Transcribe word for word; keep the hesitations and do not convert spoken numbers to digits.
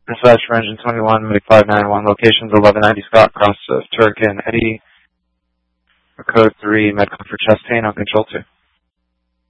Dispatch for engine twenty-one, Medic five nine one, locations eleven ninety Scott, cross of Turk and Eddy, code three, Medcom for chest pain on control two.